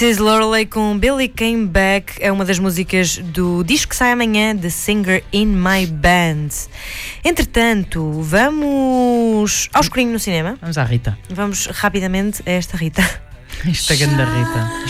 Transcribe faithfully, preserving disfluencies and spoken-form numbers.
This is Lorelei com Billy Came Back. É uma das músicas do disco que sai amanhã, The Singer in My Band. Entretanto, vamos ao escurinho no cinema. Vamos à Rita. Vamos rapidamente a esta Rita. Esta grande Rita.